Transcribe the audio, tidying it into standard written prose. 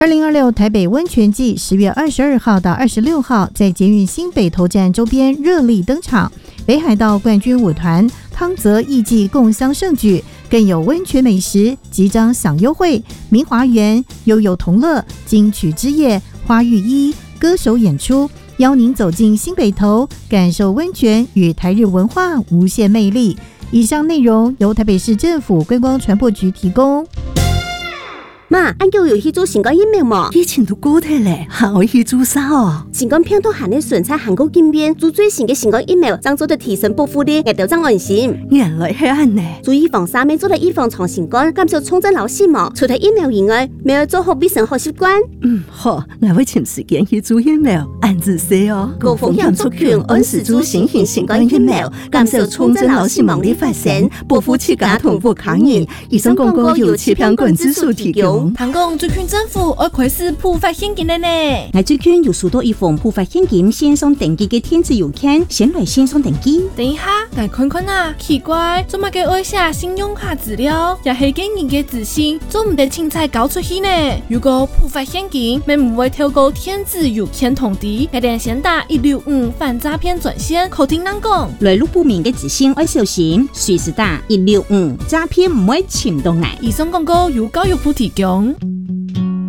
2026台北温泉季10月22号到26号在捷运新北投站周边热力登场，北海道冠军舞团汤泽艺伎共襄盛举，更有温泉美食即将享优惠，明华园、悠悠同乐、金曲之夜、花浴衣歌手演出，邀您走进新北投，感受温泉与台日文化无限魅力。以上内容由台北市政府观光传播局提供。 妈，俺叫有去做新冠疫苗嘛？ 以前都过体嘞，还会去做啥哦？ 新冠病毒含的纯菜韩国见面，做最新的新冠疫苗，将做的提升保护力，也就增安心。 原来是安呢。 做预防3面做的预防创新冠，减少重症老死亡。除了疫苗以外，没有做好卫生好习惯。 好，我会请时间去做疫苗，按自说哦。 高风险族群按时做新型新冠疫苗，减少重症老死亡的发生，保护自家同步抗疫。以上广告由气象管制署提供。 香港最近政府要开始普发现金了呢。 我最近有许多一份普发现金线上登记的电子邮件，先来线上登记。 等一下，来看看啊，奇怪，做乜嘅爱写信用卡资料，也係驚人嘅自信，做唔得凊彩交出去呢？如果普發現金，咪唔會透過電子郵件通知，一定先打165反詐騙專線，口聽人講。 來路不明嘅資訊要小心，隨時打165，詐騙唔會潛到嚟。 以上廣告由教育部提供。